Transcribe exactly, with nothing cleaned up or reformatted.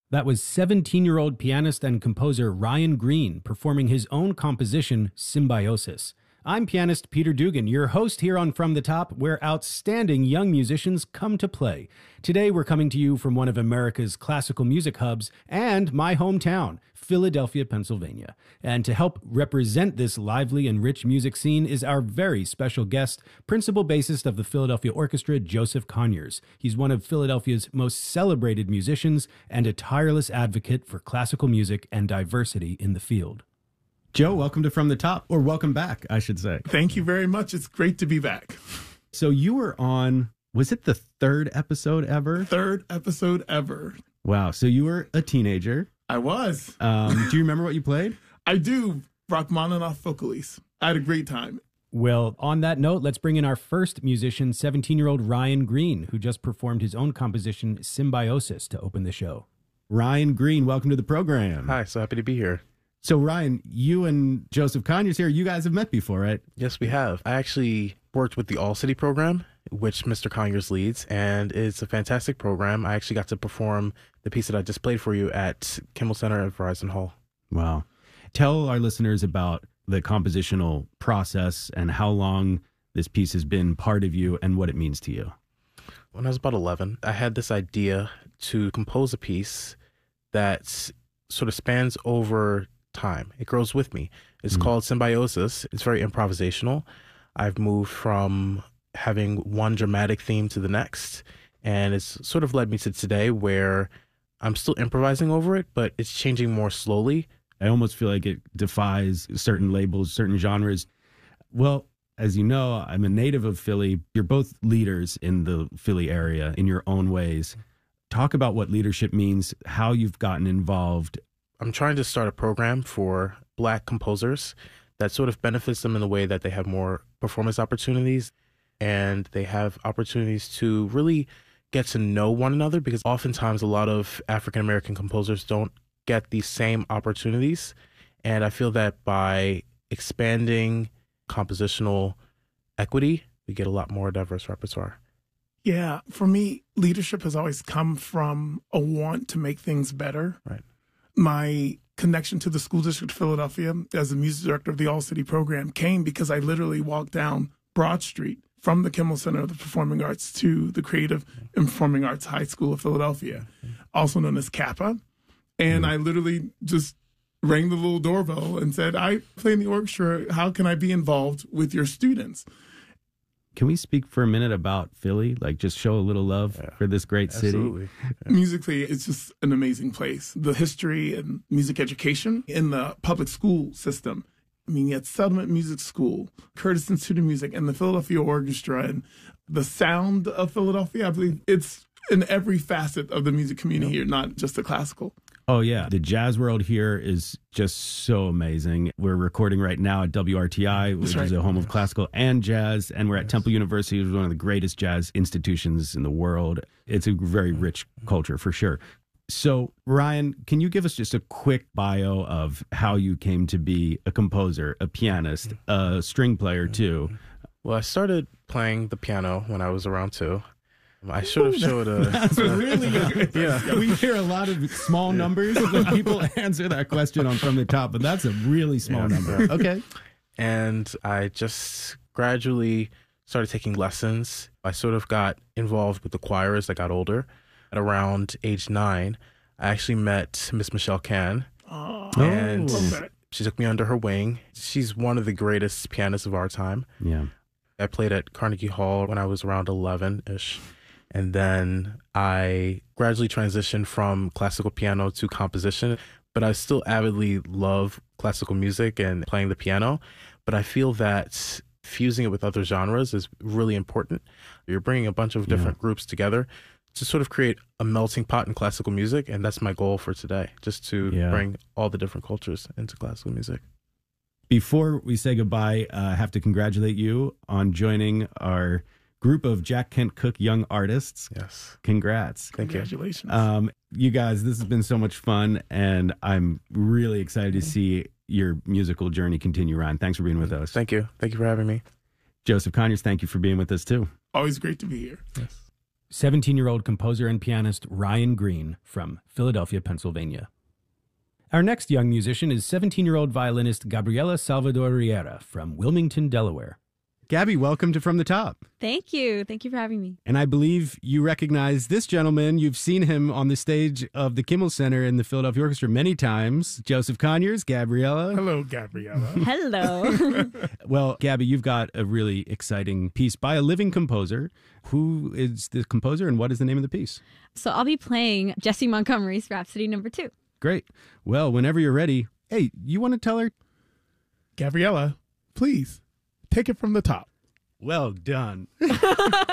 That was seventeen-year-old pianist and composer Ryan Green performing his own composition, Symbiosis. I'm pianist Peter Dugan, your host here on From the Top, where outstanding young musicians come to play. Today we're coming to you from one of America's classical music hubs and my hometown, Philadelphia, Pennsylvania. And to help represent this lively and rich music scene is our very special guest, principal bassist of the Philadelphia Orchestra, Joseph Conyers. He's one of Philadelphia's most celebrated musicians and a tireless advocate for classical music and diversity in the field. Joe, welcome to From the Top, or welcome back, I should say. Thank you very much. It's great to be back. So you were on, was it the third episode ever? Third episode ever. Wow. So you were a teenager. I was. Um, do you remember what you played? I do. Rachmaninoff Focalise. I had a great time. Well, on that note, let's bring in our first musician, seventeen-year-old Ryan Green, who just performed his own composition, Symbiosis, to open the show. Ryan Green, welcome to the program. Hi, so happy to be here. So, Ryan, you and Joseph Conyers here, you guys have met before, right? Yes, we have. I actually worked with the All City program, which Mister Conyers leads, and it's a fantastic program. I actually got to perform the piece that I just played for you at Kimmel Center at Verizon Hall. Wow. Tell our listeners about the compositional process and how long this piece has been part of you and what it means to you. When I was about eleven, I had this idea to compose a piece that sort of spans over time. It grows with me. It's mm-hmm. called Symbiosis. It's very improvisational. I've moved from having one dramatic theme to the next, and it's sort of led me to today where I'm still improvising over it, but it's changing more slowly. I almost feel like it defies certain labels, certain genres. Well, as you know, I'm a native of Philly. You're both leaders in the Philly area in your own ways. Talk about what leadership means, how you've gotten involved. I'm trying to start a program for Black composers that sort of benefits them in the way that they have more performance opportunities and they have opportunities to really get to know one another, because oftentimes a lot of African-American composers don't get these same opportunities. And I feel that by expanding compositional equity, we get a lot more diverse repertoire. Yeah, for me, leadership has always come from a want to make things better. Right. My connection to the school district of Philadelphia as the music director of the All City program came because I literally walked down Broad Street from the Kimmel Center of the Performing Arts to the Creative and Performing Arts High School of Philadelphia, also known as Kappa. And I literally just rang the little doorbell and said, I play in the orchestra. How can I be involved with your students? Can we speak for a minute about Philly? Like, just show a little love yeah, for this great absolutely. city. Yeah. Musically, it's just an amazing place. The history and music education in the public school system. I mean, you had Settlement Music School, Curtis Institute of Music, and the Philadelphia Orchestra, and the sound of Philadelphia. I believe it's in every facet of the music community here, not just the classical. Oh, yeah. The jazz world here is just so amazing. We're recording right now at W R T I, which right. is a home of classical and jazz. And we're at yes. Temple University, which is one of the greatest jazz institutions in the world. It's a very rich culture for sure. So, Ryan, can you give us just a quick bio of how you came to be a composer, a pianist, a string player, too? Well, I started playing the piano when I was around two. I should have showed a... That's really good. Yeah. We hear a lot of small numbers when people answer that question on From the Top, but that's a really small yeah, number. Yeah. Okay. And I just gradually started taking lessons. I sort of got involved with the choir as I got older. At around age nine, I actually met Miss Michelle Can. Oh, and okay. she took me under her wing. She's one of the greatest pianists of our time. Yeah. I played at Carnegie Hall when I was around eleven-ish. And then I gradually transitioned from classical piano to composition, but I still avidly love classical music and playing the piano. But I feel that fusing it with other genres is really important. You're bringing a bunch of different yeah. groups together to sort of create a melting pot in classical music. And that's my goal for today, just to yeah. bring all the different cultures into classical music. Before we say goodbye, uh, I have to congratulate you on joining our group of Jack Kent Cooke young artists. Yes. Congrats. Thank Congratulations. you. Um, you guys, this has been so much fun, and I'm really excited to see your musical journey continue, Ryan. Thanks for being with us. Thank you. Thank you for having me. Joseph Conyers, thank you for being with us, too. Always great to be here. Yes. seventeen-year-old composer and pianist Ryan Green from Philadelphia, Pennsylvania. Our next young musician is seventeen-year-old violinist Gabriela Salvador Riera from Wilmington, Delaware. Gabby, welcome to From the Top. Thank you. Thank you for having me. And I believe you recognize this gentleman. You've seen him on the stage of the Kimmel Center in the Philadelphia Orchestra many times. Joseph Conyers, Gabriela. Hello, Gabriela. Hello. Well, Gabby, you've got a really exciting piece by a living composer. Who is the composer and what is the name of the piece? So I'll be playing Jesse Montgomery's Rhapsody number two. Great. Well, whenever you're ready. Hey, you want to tell her? Gabriela, please take it from the top. Well done.